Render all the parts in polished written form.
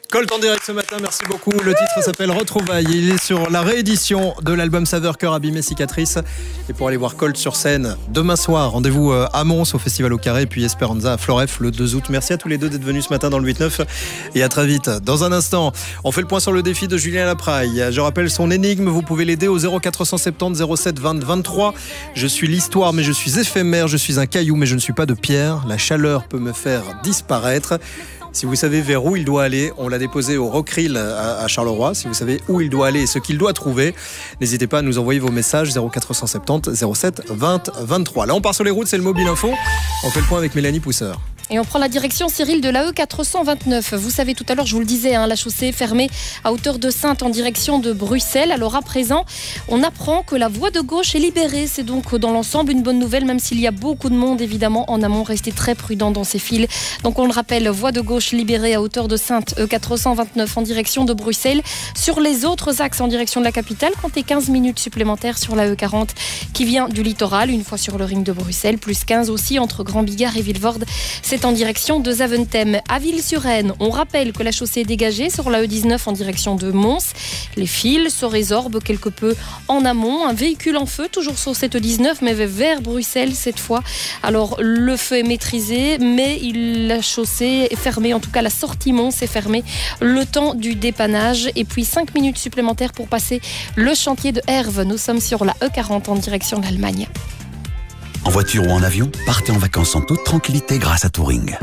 Colt en direct ce matin, merci beaucoup. Le titre s'appelle Retrouvailles. Il est sur la réédition de l'album Saveur Cœur Abîmé Cicatrice. Et pour aller voir Colt sur scène demain soir, rendez-vous à Mons au Festival au Carré, puis Esperanza à Floref le 2 août. Merci à tous les deux d'être venus ce matin dans le 8-9 et à très vite. Dans un instant, on fait le point sur le défi de Julien Lapraille. Je rappelle son énigme, vous pouvez l'aider au 0470 07 20 23. Je suis l'histoire mais je suis éphémère, je suis un caillou mais je ne suis pas de pierre. La chaleur peut me faire disparaître. Si vous savez vers où il doit aller, on l'a déposé au Rockrill à Charleroi. Si vous savez où il doit aller et ce qu'il doit trouver, n'hésitez pas à nous envoyer vos messages 0470 07 20 23. Là, on part sur les routes, c'est le Mobile Info. On fait le point avec Mélanie Pousseur. Et on prend la direction, Cyril, de la E429. Vous savez, tout à l'heure, je vous le disais, la chaussée est fermée à hauteur de Saintes en direction de Bruxelles. Alors à présent, on apprend que la voie de gauche est libérée. C'est donc dans l'ensemble une bonne nouvelle, même s'il y a beaucoup de monde, évidemment, en amont. Restez très prudents dans ces files. Donc on le rappelle, voie de gauche libérée à hauteur de Saintes, E429 en direction de Bruxelles. Sur les autres axes en direction de la capitale, comptez 15 minutes supplémentaires sur la E40 qui vient du littoral, une fois sur le ring de Bruxelles, plus 15 aussi entre Grand-Bigard et Vilvoorde. C'est en direction de Zaventem. À Ville-sur-Aisne, on rappelle que la chaussée est dégagée sur la E19 en direction de Mons. Les fils se résorbent quelque peu en amont. Un véhicule en feu, toujours sur cette E19, mais vers Bruxelles cette fois. Alors, le feu est maîtrisé, mais la chaussée est fermée. En tout cas, la sortie Mons est fermée le temps du dépannage. Et puis, 5 minutes supplémentaires pour passer le chantier de Herve. Nous sommes sur la E40 en direction de l'Allemagne. En voiture ou en avion, partez en vacances en toute tranquillité grâce à Touring.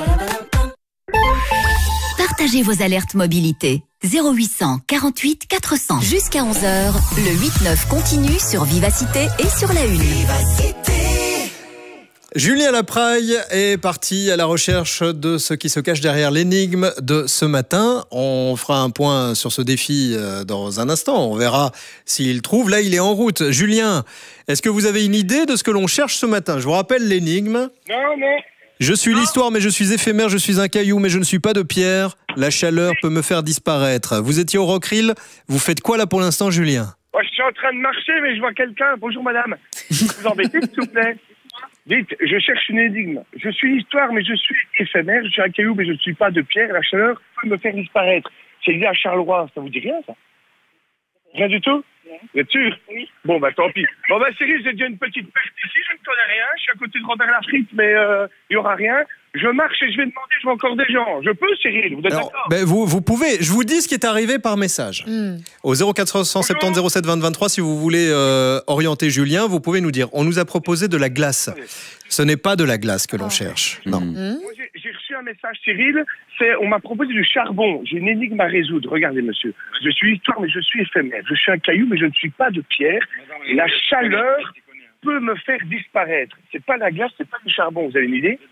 Partagez vos alertes mobilité. 0800 48 400. Jusqu'à 11h, le 8-9 continue sur Vivacité et sur la Une. Julien Lapraille est parti à la recherche de ce qui se cache derrière l'énigme de ce matin. On fera un point sur ce défi dans un instant. On verra s'il trouve. Là, il est en route. Julien, est-ce que vous avez une idée de ce que l'on cherche ce matin? Je vous rappelle l'énigme. Non. Je suis l'histoire, mais je suis éphémère. Je suis un caillou, mais je ne suis pas de pierre. La chaleur peut me faire disparaître. Vous étiez au Rockrill. Vous faites quoi là pour l'instant, Julien? Je suis en train de marcher, mais je vois quelqu'un. Bonjour, madame. Vous embêtez, s'il vous plaît? Dites, je cherche une énigme. Je suis l'histoire, mais je suis éphémère. Je suis un caillou, mais je ne suis pas de pierre. La chaleur peut me faire disparaître. C'est lié à Charleroi. Ça vous dit rien, ça? Rien du tout? Vous êtes sûr? Oui. Bon, tant pis. Bon, Cyril, j'ai déjà une petite perte ici. Je ne connais rien. Je suis à côté de Robert Lafrique, mais il n'y aura rien. Je marche et je vais demander, je vois encore des gens. Je peux, Cyril? Vous êtes d'accord? Vous pouvez. Je vous dis ce qui est arrivé par message. Au 0470 07 20 23, si vous voulez orienter Julien, vous pouvez nous dire. On nous a proposé de la glace. Ce n'est pas de la glace que l'on cherche. Non. Moi, j'ai reçu un message, Cyril. On m'a proposé du charbon. J'ai une énigme à résoudre. Regardez, monsieur. Je suis histoire, mais je suis éphémère. Je suis un caillou, mais je ne suis pas de pierre. La chaleur peut me faire disparaître. C'est pas la glace, c'est pas du charbon. Vous avez une idée?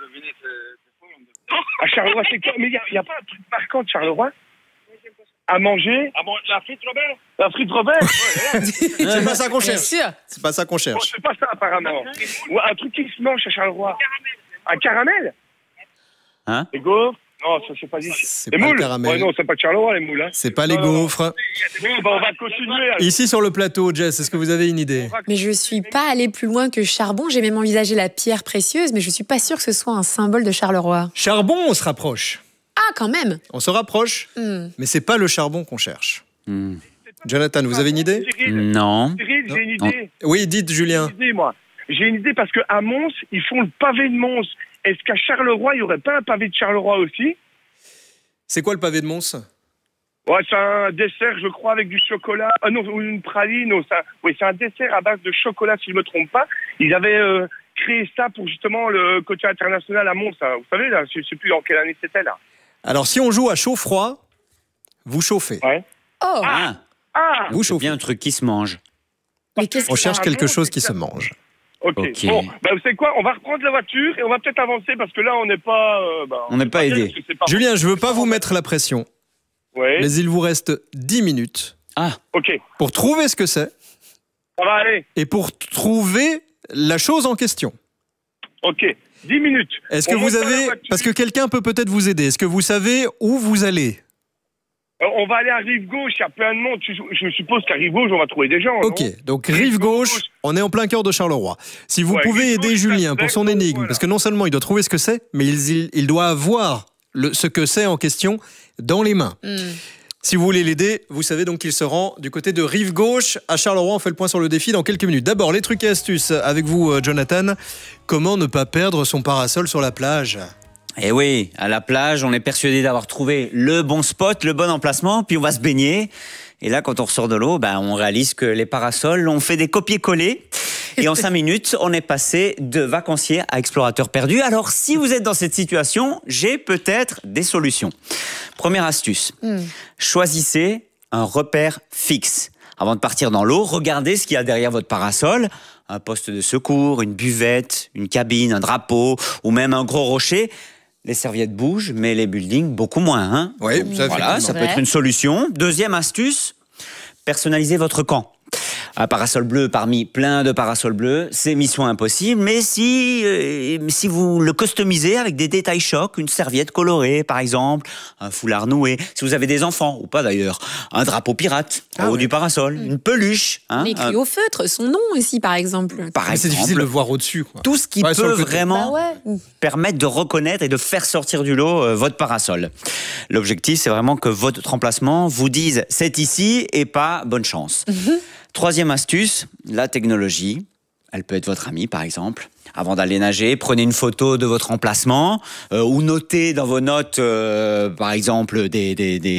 À Charleroi, c'est quoi? Mais il n'y a pas un truc marquant de Charleroi? À manger? La frite Robert? La frite Robert? C'est pas ça qu'on cherche. C'est pas ça qu'on cherche. Bon, c'est pas ça, apparemment. Ou un truc qui se mange à Charleroi. Un caramel? Hein? Les gaufres? Non, ça c'est pas dit. C'est les pas moules? le caramel. Ouais, non, c'est pas de Charleroi, les moules. Hein. C'est pas les gaufres. Bon, on va continuer. Alors. Ici sur le plateau, Jess, est-ce que vous avez une idée? Mais je suis pas allée plus loin que charbon. J'ai même envisagé la pierre précieuse, mais je suis pas sûre que ce soit un symbole de Charleroi. Charbon, on se rapproche. Ah, quand même. On se rapproche, mais c'est pas le charbon qu'on cherche. Jonathan, vous avez une idée? Non. Cyril, j'ai une idée. Oui, dites, Julien. J'ai une idée parce qu'à Mons, ils font le pavé de Mons. Est-ce qu'à Charleroi, il n'y aurait pas un pavé de Charleroi aussi? C'est quoi le pavé de Mons? Ouais, c'est un dessert, je crois, avec du chocolat. Ah non, ou une praline. Non, c'est un dessert à base de chocolat, si je ne me trompe pas. Ils avaient créé ça pour justement le côté international à Mons. Hein. Vous savez, là, je ne sais plus en quelle année c'était, là. Alors, si on joue à chaud-froid, vous chauffez. Ouais. Oh. Vous chauffez. Bien un truc qui se mange. Mais qu'est-ce On que cherche Ah, quelque bon, chose c'est qui ça. se mange. Ok. Bon, vous savez quoi? On va reprendre la voiture et on va peut-être avancer parce que là, on n'est pas... On n'est pas aidé. Julien, je veux pas vous mettre la pression, Oui. mais il vous reste 10 minutes Ok. pour trouver ce que c'est Ça va aller. et pour trouver la chose en question. Ok. 10 minutes. Est-ce que On vous monte dans la avez... voiture. Parce que quelqu'un peut peut-être vous aider. Est-ce que vous savez où vous allez? On va aller à Rive-Gauche, il y a plein de monde. Je suppose qu'à Rive-Gauche, on va trouver des gens. Ok, non donc rive gauche, on est en plein cœur de Charleroi. Si vous Ouais, pouvez rive aider gauche, Julien ça pour son fait, énigme, voilà. parce que non seulement il doit trouver ce que c'est, mais il doit avoir ce que c'est en question dans les mains. Si vous voulez l'aider, vous savez donc qu'il se rend du côté de Rive Gauche à Charleroi. On fait le point sur le défi dans quelques minutes. D'abord, les trucs et astuces avec vous, Jonathan. Comment ne pas perdre son parasol sur la plage ? Eh oui, à la plage, on est persuadé d'avoir trouvé le bon spot, le bon emplacement, puis on va se baigner. Et là, quand on ressort de l'eau, on réalise que les parasols ont fait des copier-coller. Et en 5 minutes, on est passé de vacancier à explorateur perdu. Alors, si vous êtes dans cette situation, j'ai peut-être des solutions. Première astuce, choisissez un repère fixe. Avant de partir dans l'eau, regardez ce qu'il y a derrière votre parasol. Un poste de secours, une buvette, une cabine, un drapeau ou même un gros rocher. Les serviettes bougent, mais les buildings, beaucoup moins. Hein. Oui, ça peut être une solution. Deuxième astuce, personnalisez votre camp. Un parasol bleu parmi plein de parasols bleus, c'est mission impossible. Mais si vous le customisez avec des détails chocs, une serviette colorée par exemple, un foulard noué, si vous avez des enfants, ou pas d'ailleurs, un drapeau pirate au haut du parasol, une peluche. Hein, écrit au feutre, son nom aussi par exemple. C'est difficile de le voir au-dessus. Quoi. Tout ce qui peut vraiment permettre de reconnaître et de faire sortir du lot votre parasol. L'objectif, c'est vraiment que votre emplacement vous dise c'est ici et pas bonne chance. Troisième astuce, la technologie. Elle peut être votre amie, par exemple. Avant d'aller nager, prenez une photo de votre emplacement ou notez dans vos notes, par exemple, des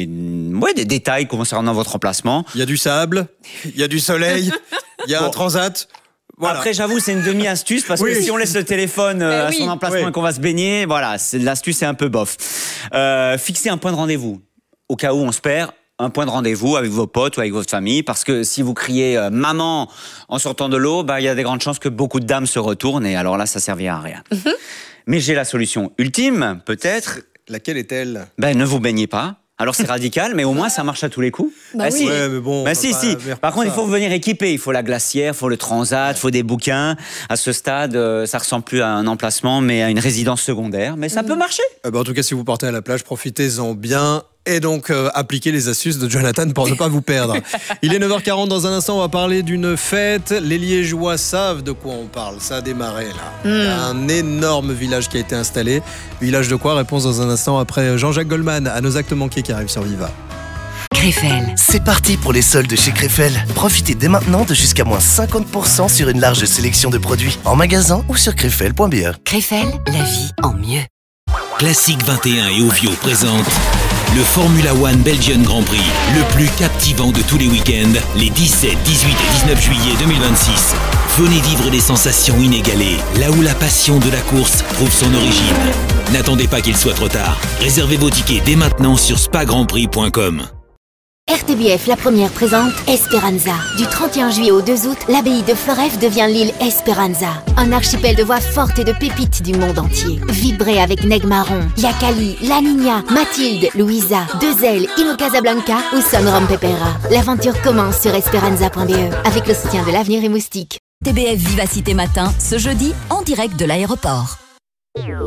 détails concernant votre emplacement. Il y a du sable, il y a du soleil, il y a un transat. Voilà. Après, j'avoue, c'est une demi-astuce parce que si on laisse le téléphone à son emplacement et qu'on va se baigner, voilà, l'astuce est un peu bof. Fixez un point de rendez-vous. Au cas où on se perd, un point de rendez-vous avec vos potes ou avec votre famille, parce que si vous criez « maman » en sortant de l'eau, il y a des grandes chances que beaucoup de dames se retournent et alors là, ça servira à rien. Mais j'ai la solution ultime, peut-être. Laquelle est-elle ? Ne vous baignez pas. Alors c'est radical, mais au moins ça marche à tous les coups. Si. Ouais, mais bon, si. Par contre, il faut venir équiper. Il faut la glacière, il faut le transat, il faut des bouquins. À ce stade, ça ressemble plus à un emplacement, mais à une résidence secondaire. Mais ça peut marcher. En tout cas, si vous partez à la plage, profitez-en bien. Et donc, appliquez les astuces de Jonathan pour ne pas vous perdre. Il est 9h40, dans un instant, on va parler d'une fête. Les Liégeois savent de quoi on parle. Ça a démarré, là. Il y a un énorme village qui a été installé. Village de quoi ? Réponse dans un instant après Jean-Jacques Goldman à nos actes manqués qui arrivent sur Viva. Crefel. C'est parti pour les soldes chez Crefel. Profitez dès maintenant de jusqu'à moins 50% sur une large sélection de produits. En magasin ou sur crefel.be. Crefel, la vie en mieux. Classique 21 et Ovio présente le Formula One Belgian Grand Prix, le plus captivant de tous les week-ends, les 17, 18 et 19 juillet 2026. Venez vivre des sensations inégalées, là où la passion de la course trouve son origine. N'attendez pas qu'il soit trop tard. Réservez vos tickets dès maintenant sur spagrandprix.com. RTBF, la première présente Esperanza. Du 31 juillet au 2 août, l'abbaye de Floreffe devient l'île Esperanza. Un archipel de voix fortes et de pépites du monde entier. Vibrez avec Neg Marron, Yakali, La Niña, Mathilde, Louisa, Deux-Ailes, Ino Casablanca ou Son Rom Pepera. L'aventure commence sur esperanza.be avec le soutien de l'Avenir et Moustique. TBF Vivacité Matin, ce jeudi, en direct de l'aéroport.